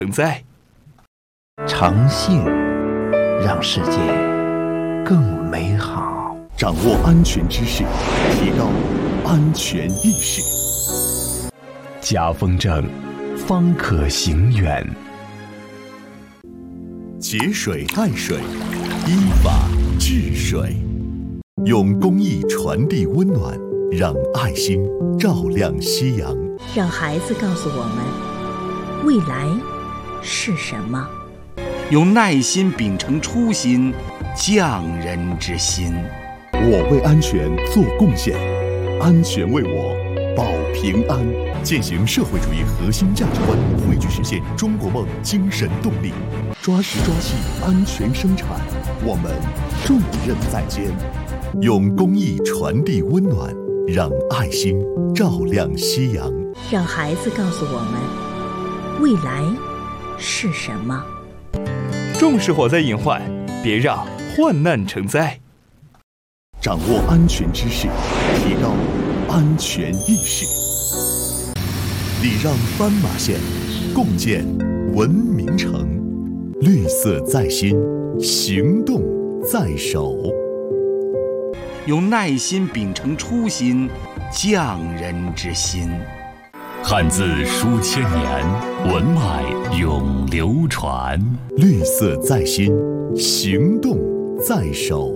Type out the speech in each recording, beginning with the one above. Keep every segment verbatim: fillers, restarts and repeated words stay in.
成灾。 诚信让世界更美好。 掌握安全知识，提高安全意识。 家风正，方可行远。 节水爱水，依法治水，用公益传递温暖，让爱心照亮夕阳。 让孩子告诉我们，未来是什么？ 用耐心秉承初心，匠人之心。 我为安全做贡献，安全为我保平安。践行社会主义核心价值观，汇聚实现中国梦精神动力，抓实抓细安全生产，我们重任在肩。用公益传递温暖，让爱心照亮夕阳。 让孩子告诉我们，未来是什么？ 重视火灾隐患，别让患难成灾。 掌握安全知识，提高安全意识。礼让斑马线，共建文明城。绿色在心，行动在手。 用耐心秉承初心，匠人之心。 汉字书千年，文脉永流传。 绿色在心，行动在手。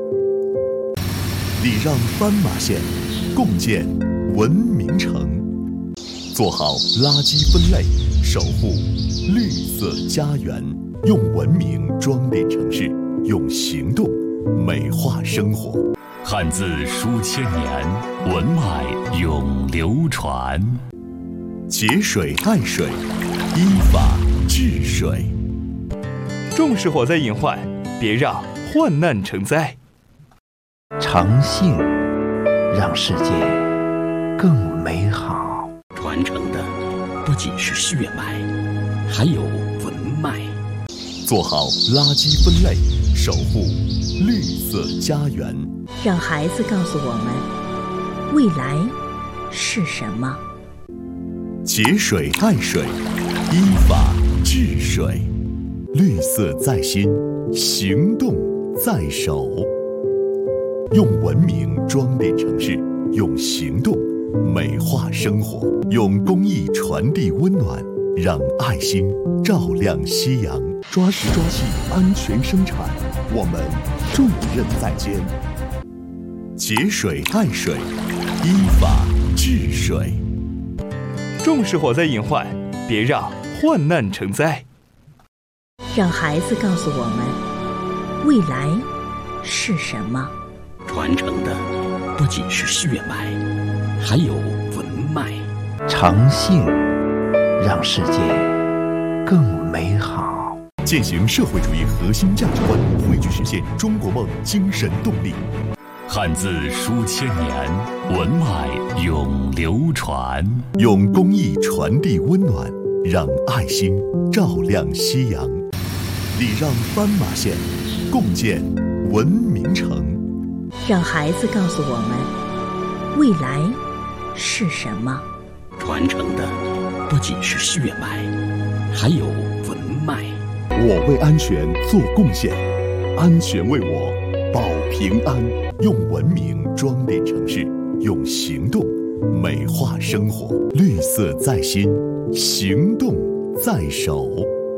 礼让斑马线，共建文明城。做好垃圾分类，守护绿色家园。用文明装点城市，用行动美化生活。 汉字书千年，文脉永流传。 节水爱水，依法治水。 重视火灾隐患，别让患难成灾。 诚信让世界更美好。 传承的不仅是血脉，还有文脉。 做好垃圾分类，守护绿色家园。 让孩子告诉我们，未来是什么？ 节水爱水，依法治水。绿色在心，行动在手。用文明装点城市，用行动美化生活。用公益传递温暖，让爱心照亮夕阳。抓实抓细安全生产，我们重任在肩。节水爱水，依法治水。 重视火灾隐患，别让患难成灾。 让孩子告诉我们，未来是什么？ 传承的不仅是血脉，还有文脉。 诚信让世界更美好。 践行社会主义核心价值观，汇聚实现中国梦精神动力。 汉字书千年，文脉永流传。 用公益传递温暖，让爱心照亮夕阳。礼让斑马线，共建文明城。 让孩子告诉我们，未来是什么？ 传承的不仅是血脉，还有文脉。 我为安全做贡献，安全为我保平安。用文明装点城市，用行动美化生活。绿色在心，行动在手。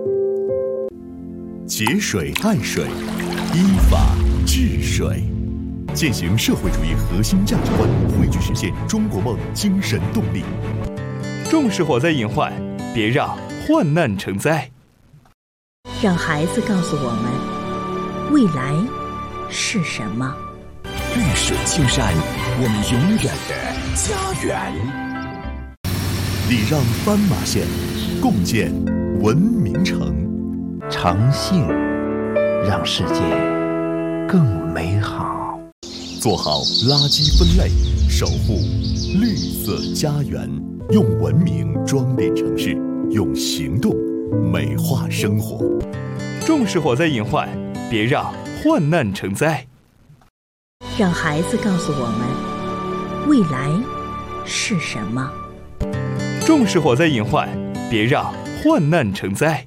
节水爱水，依法治水。践行社会主义核心价值观，汇聚实现中国梦精神动力。 重视火灾隐患，别让患难成灾。 让孩子告诉我们，未来是什么？ 绿水青山，我们永远的家园。 礼让斑马线，共建文明城。 诚信让世界更美好。 做好垃圾分类，守护绿色家园。用文明装点城市，用行动美化生活。 重视火灾隐患，别让患难成灾。 让孩子告诉我们，未来是什么？ 重视火灾隐患，别让患难成灾。